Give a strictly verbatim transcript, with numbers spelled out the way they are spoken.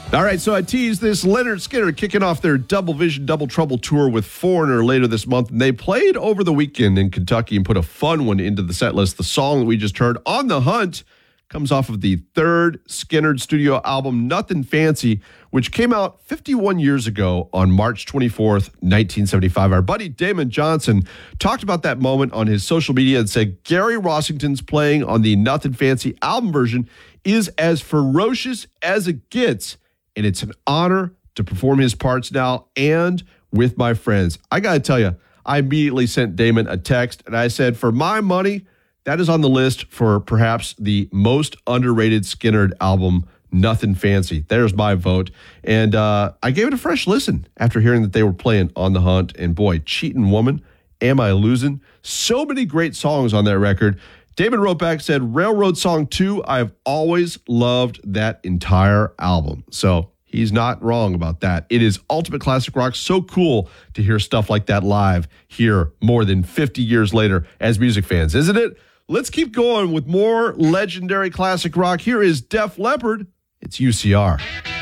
All right, so I teased this. Lynyrd Skynyrd kicking off their Double Vision, Double Trouble tour with Foreigner later this month. And they played over the weekend in Kentucky and put a fun one into the set list. The song that we just heard, On the Hunt, comes off of the third Skynyrd studio album, Nothing Fancy, which came out fifty-one years ago on March twenty-fourth, nineteen seventy-five. Our buddy Damon Johnson talked about that moment on his social media and said Gary Rossington's playing on the Nothing Fancy album version is as ferocious as it gets. And it's an honor to perform his parts now and with my friends. I got to tell you, I immediately sent Damon a text and I said, for my money, that is on the list for perhaps the most underrated Skynyrd album, Nothing Fancy. There's my vote. And uh, I gave it a fresh listen after hearing that they were playing On the Hunt. And boy, Cheatin' Woman, Am I Losing? So many great songs on that record. Damon wrote back, said, Railroad Song two, I've always loved that entire album. So he's not wrong about that. It is ultimate classic rock. So cool to hear stuff like that live here more than fifty years later as music fans, isn't it? Let's keep going with more legendary classic rock. Here is Def Leppard. It's U C R.